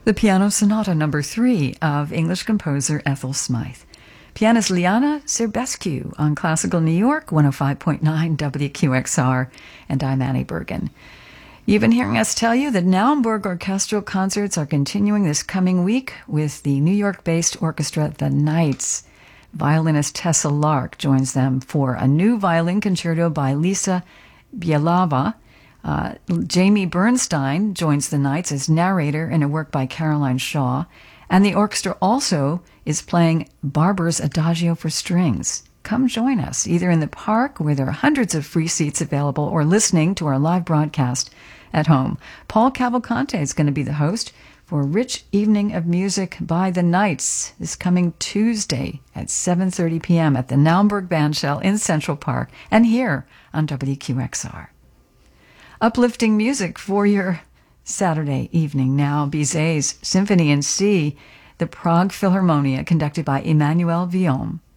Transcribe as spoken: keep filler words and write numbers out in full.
The Piano Sonata Number three of English composer Ethel Smythe. Pianist Liana Serbescu on Classical New York, one oh five point nine W Q X R, and I'm Annie Bergen. You've been hearing us tell you that Naumburg orchestral concerts are continuing this coming week with the New York-based orchestra The Knights. Violinist Tessa Lark joins them for a new violin concerto by Lisa Bielava. Uh, Jamie Bernstein joins the Knights as narrator in a work by Caroline Shaw, and the orchestra also is playing Barber's Adagio for Strings. Come join us, either in the park, where there are hundreds of free seats available, or listening to our live broadcast at home. Paul Cavalcante is going to be the host for a rich evening of music by the Knights this coming Tuesday at seven thirty p.m. at the Naumburg Bandshell in Central Park and here on W Q X R. Uplifting music for your Saturday evening now. Bizet's Symphony in C, the Prague Philharmonia, conducted by Emmanuel Villaume.